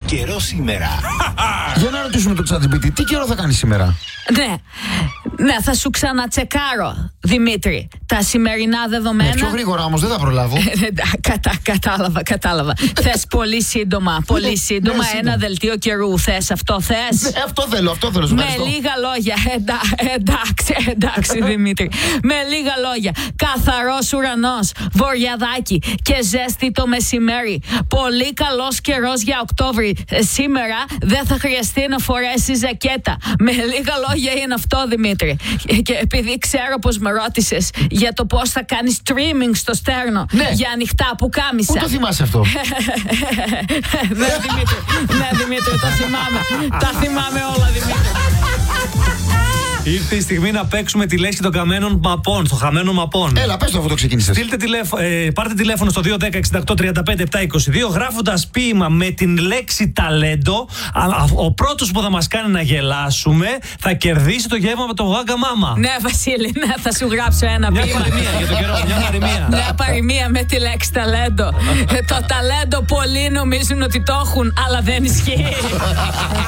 καιρό σήμερα. Για να ρωτήσουμε το ChatGPT, τι καιρό θα κάνει σήμερα? Ναι, θα σου ξανατσεκάρω, Δημήτρη, τα σημερινά δεδομένα. Πιο γρήγορα όμως, δεν θα προλάβω. Κατάλαβα. Θες πολύ σύντομα, ένα δελτίο καιρού. Θες αυτό, θες? Αυτό θέλω. Με λίγα λόγια, εντάξει Δημήτρη. Με λίγα λόγια, καθαρός ουρανός, βορειαδάκι και ζέστη το μεσημέρι. Πολύ καλός καιρός για Οκτώβρη. Σήμερα δεν θα χρειαστεί να φορέσεις ζακέτα. Με λίγα λόγια είναι αυτό, Δημήτρη. Και επειδή ξέρω πως με ρώτησες για το πώς θα κάνεις streaming στο Στέρνο, για ανοιχτά πουκάμισα. Πού το θυμάσαι αυτό? Ναι, Δημήτρη, τα θυμάμαι όλα, Δημήτρη. Ήρθε η στιγμή να παίξουμε τη λέξη των καμένων μαπών, των χαμένων μαπών. Έλα, πες το αφού το ξεκίνησες. Πάρτε τηλέφωνο στο 210-68-35-722 γράφοντας ποίημα με την λέξη ταλέντο. Ο πρώτος που θα μας κάνει να γελάσουμε θα κερδίσει το γεύμα με το Γάγκα Μάμα. Ναι, Βασίλη, θα σου γράψω ένα ποίημα. Μια παροιμία για τον καιρό, μια παροιμία με τη λέξη ταλέντο. Το ταλέντο πολλοί νομίζουν ότι το έχουν, αλλά δεν ισχύει.